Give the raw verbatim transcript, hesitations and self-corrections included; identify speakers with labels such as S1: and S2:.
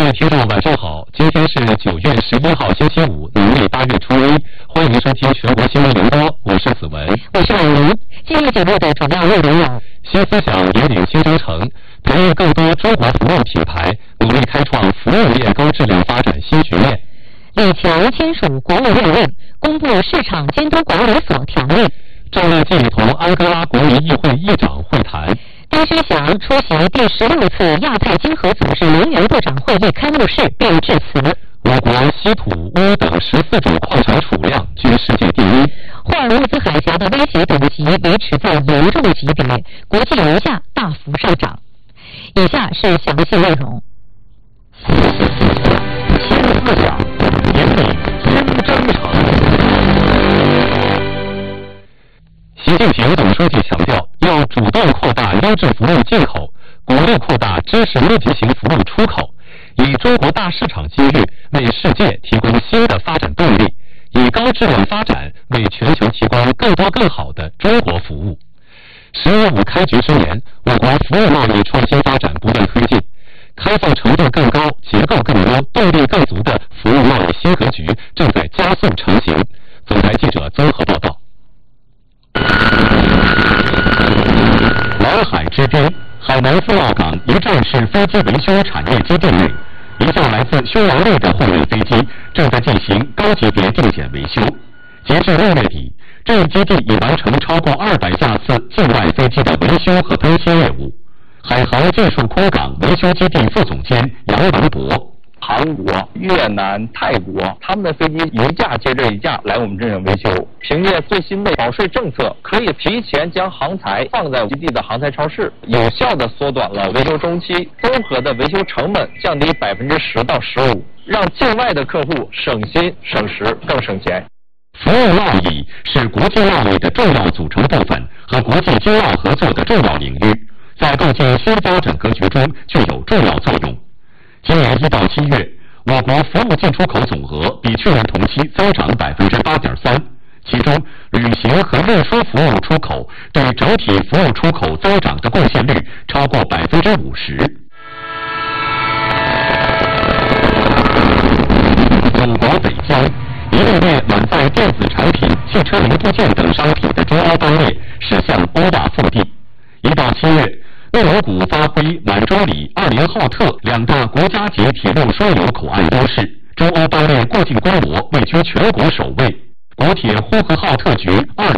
S1: 位听众晚上好，今天是九月十一号星期五，农历八月初一，欢迎收听全国新闻联播，我是子文，
S2: 我是婉玲。今日节目的主要内容有：
S1: 新思想引领新征程，培育更多中国服务品牌，努力开创服务业高质量发展新局面。
S2: 李强签署国务院令，公布市场监督管理所条例。
S1: 赵乐际同安哥拉国民议会议长会谈。
S2: 丁薛祥出席第十六次亚太经合组织能源部长会议开幕式并致辞。
S1: 我国稀土、钨等十四种矿产储量居世界第一。
S2: 霍尔木兹海峡的威胁等级维持在严重级别，国际油价大幅上涨。以下是详细内容。
S1: 新思想引领新征程。习近平总书记强调，要主动扩大优质服务进口，鼓励扩大知识密集型服务出口，以中国大市场机遇为世界提供新的发展动力，以高质量发展为全球提供更多更好的中国服务。十五开局之年，我国服务贸易创新发展不断推进，开放程度更高、结构更多、动力更足的服务贸易新格局正在加速成型。总台记者综合报道。南海之滨，海南自贸港一站式飞机维修产业基地内，一架来自匈牙利的货运飞机正在进行高级别定检维修。截至六月底，这一基地已完成超过二百架次境外飞机的维修和更新业务。海航技术空港维修基地副总监杨文博。
S3: 韩国、越南、泰国，他们的飞机一架接着一架来我们这里维修。凭借最新的保税政策，可以提前将航材放在基地的航材超市，有效地缩短了维修周期，综合的维修成本降低百分之十到十五，让境外的客户省心、省时、更省钱。
S1: 服务贸易是国际贸易的重要组成部分和国际经贸合作的重要领域，在构建新发展格局中具有重要作用。今年一到七月，我国服务进出口总额比去年同期增长百分之八点三，其中旅行和运输服务出口对整体服务出口增长的贡献率超过百分之五十。祖国北疆，一系列满载电子产品、汽车零部件等商品的中欧班列驶向欧亚腹地。一到七月，内蒙古发挥满洲里、二连浩特两大国家级铁路枢纽口岸优势，中欧班列过境规模位居全国首位。国铁呼和浩特局二